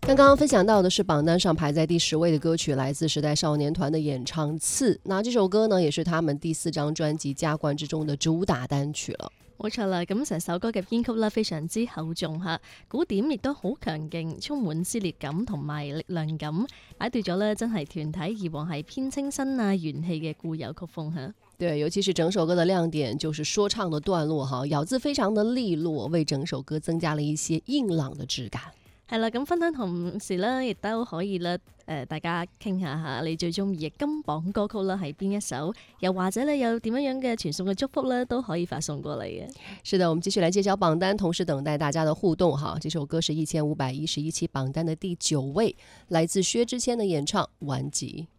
刚刚分享到的是榜单上排在第10位的歌曲，來自時代少年團的演唱次。那這首歌呢，也是他們第4張專輯《加冠》之中的主打單曲了。 冇錯啦，咁成首歌嘅編曲啦非常之厚重嚇，鼓點亦都好強勁，充滿撕裂感同埋力量感，擺脫咗呢真係團體以往係偏清新啊元氣嘅固有曲風嚇。 對，尤其是整首歌的亮點就是說唱的段落哈，咬字非常的利落，為整首歌增加了一些硬朗的質感。 係啦，咁分享同時咧，亦都可以咧，大家傾下下你最中意嘅金榜歌曲啦，係邊一首？又或者咧有點樣樣嘅傳送嘅祝福咧，都可以發送過嚟嘅。 是的，我們繼續來揭曉榜單，同時等待大家的互動哈。這首歌是1511期榜單的第9位，來自薛之謙的演唱《顽疾》。